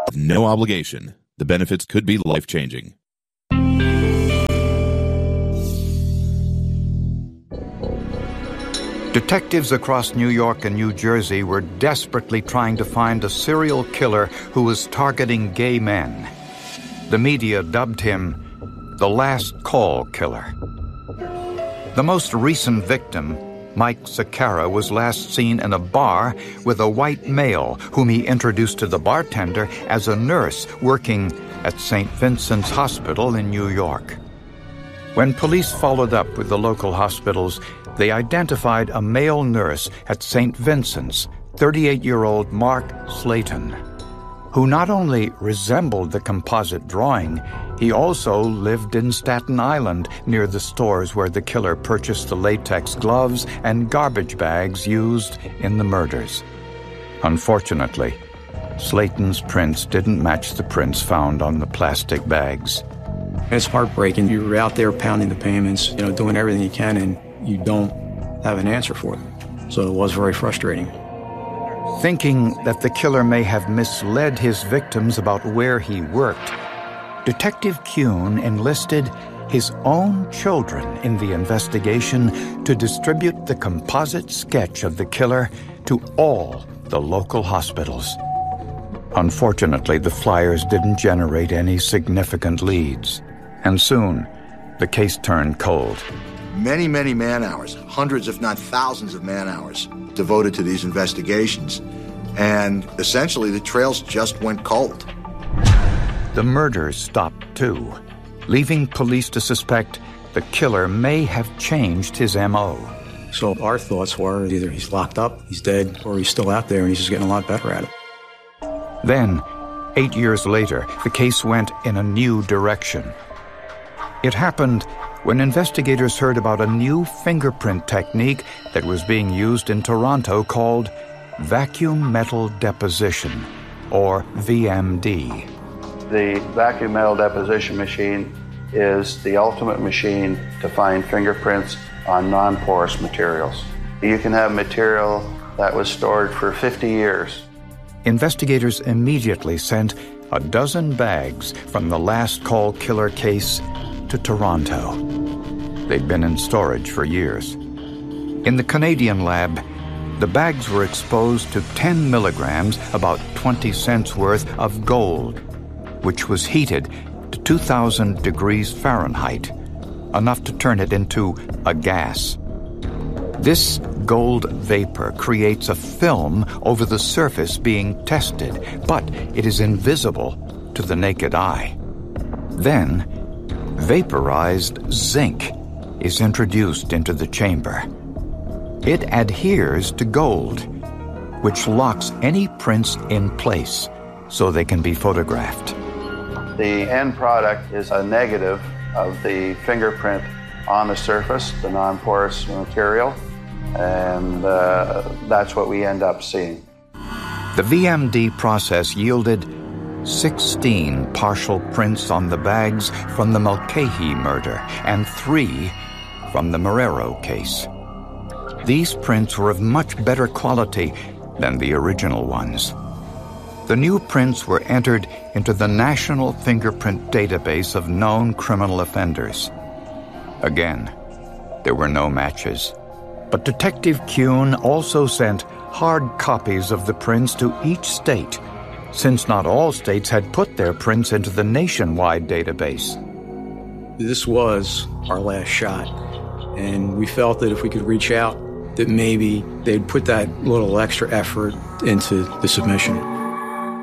No obligation. The benefits could be life-changing. Detectives across New York and New Jersey were desperately trying to find a serial killer who was targeting gay men. The media dubbed him the Last Call Killer. The most recent victim, Mike Sakara, was last seen in a bar with a white male whom he introduced to the bartender as a nurse working at St. Vincent's Hospital in New York. When police followed up with the local hospitals, they identified a male nurse at St. Vincent's, 38-year-old Mark Slayton, who not only resembled the composite drawing, he also lived in Staten Island near the stores where the killer purchased the latex gloves and garbage bags used in the murders. Unfortunately, Slayton's prints didn't match the prints found on the plastic bags. It's heartbreaking. You're out there pounding the payments, doing everything you can, and you don't have an answer for them. So it was very frustrating. Thinking that the killer may have misled his victims about where he worked, Detective Kuhn enlisted his own children in the investigation to distribute the composite sketch of the killer to all the local hospitals. Unfortunately, the flyers didn't generate any significant leads, and soon the case turned cold. Many, many man-hours, hundreds if not thousands of man-hours devoted to these investigations, and essentially the trails just went cold. The murders stopped too, leaving police to suspect the killer may have changed his M.O. So our thoughts were either he's locked up, he's dead, or he's still out there and he's just getting a lot better at it. Then, 8 years later, the case went in a new direction. It happened when investigators heard about a new fingerprint technique that was being used in Toronto called vacuum metal deposition, or VMD. The vacuum metal deposition machine is the ultimate machine to find fingerprints on non-porous materials. You can have material that was stored for 50 years. Investigators immediately sent a dozen bags from the Last Call Killer case to Toronto. They'd been in storage for years. In the Canadian lab, the bags were exposed to 10 milligrams, about 20 cents worth, of gold, which was heated to 2,000 degrees Fahrenheit, enough to turn it into a gas. This gold vapor creates a film over the surface being tested, but it is invisible to the naked eye. Then, vaporized zinc is introduced into the chamber. It adheres to gold, which locks any prints in place so they can be photographed. The end product is a negative of the fingerprint on the surface, the non-porous material, and that's what we end up seeing. The VMD process yielded 16 partial prints on the bags from the Mulcahy murder and 3 from the Marrero case. These prints were of much better quality than the original ones. The new prints were entered into the National Fingerprint Database of known criminal offenders. Again, there were no matches. But Detective Kuhn also sent hard copies of the prints to each state, since not all states had put their prints into the nationwide database. This was our last shot, and we felt that if we could reach out, that maybe they'd put that little extra effort into the submission.